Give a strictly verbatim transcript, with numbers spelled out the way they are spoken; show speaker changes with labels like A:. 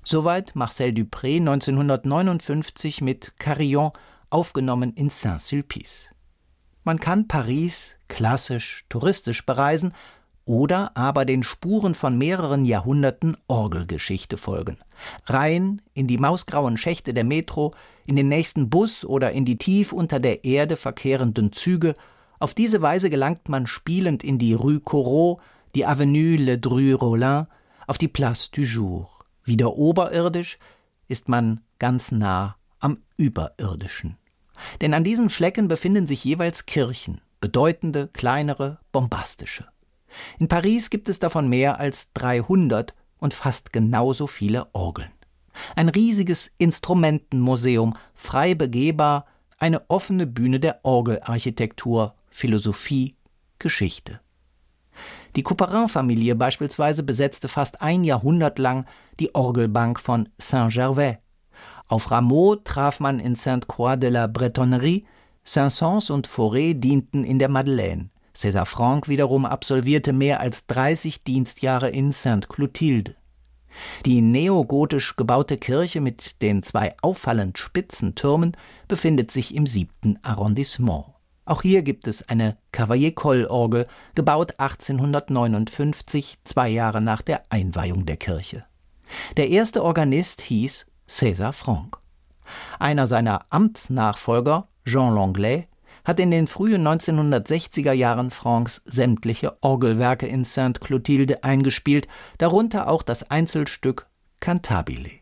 A: Soweit Marcel Dupré neunzehnhundertneunundfünfzig mit Carillon, aufgenommen in Saint-Sulpice. Man kann Paris klassisch, touristisch bereisen oder aber den Spuren von mehreren Jahrhunderten Orgelgeschichte folgen. Rein in die mausgrauen Schächte der Metro, in den nächsten Bus oder in die tief unter der Erde verkehrenden Züge. Auf diese Weise gelangt man spielend in die Rue Corot, die Avenue Ledru-Rollin, auf die Place du Jour. Wieder oberirdisch ist man ganz nah am Überirdischen. Denn an diesen Flecken befinden sich jeweils Kirchen, bedeutende, kleinere, bombastische. In Paris gibt es davon mehr als dreihundert und fast genauso viele Orgeln. Ein riesiges Instrumentenmuseum, frei begehbar, eine offene Bühne der Orgelarchitektur, Philosophie, Geschichte. Die Couperin-Familie beispielsweise besetzte fast ein Jahrhundert lang die Orgelbank von Saint-Gervais. Auf Rameau traf man in Sainte-Croix de la Bretonnerie, Saint-Saëns und Fauré dienten in der Madeleine. César Franck wiederum absolvierte mehr als dreißig Dienstjahre in Sainte-Clotilde. Die neogotisch gebaute Kirche mit den zwei auffallend spitzen Türmen befindet sich im siebten Arrondissement. Auch hier gibt es eine Cavaillé-Coll-Orgel, gebaut achtzehnhundertneunundfünfzig, zwei Jahre nach der Einweihung der Kirche. Der erste Organist hieß César Franck. Einer seiner Amtsnachfolger, Jean Langlais, hat in den frühen neunzehnhundertsechziger Jahren Francks sämtliche Orgelwerke in Sainte-Clotilde eingespielt, darunter auch das Einzelstück Cantabile.